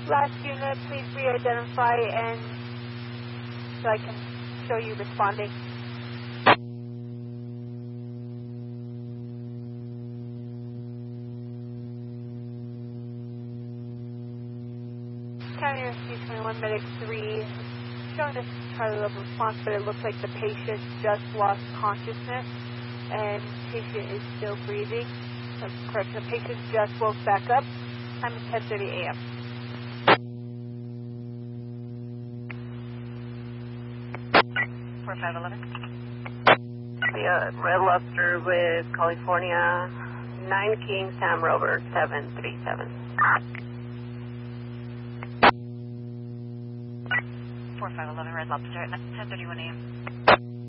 Last unit, please re-identify and so I can show you responding. County Rescue 21 Medic 3, showing us Charlie level response, but it looks like the patient just lost consciousness and patient is still breathing. That's correct, the patient just woke back up. Time is 10:30 a.m. The Red Lobster with California, 9 King Sam Rover 737. 4511 Red Lobster at 10:31 a.m.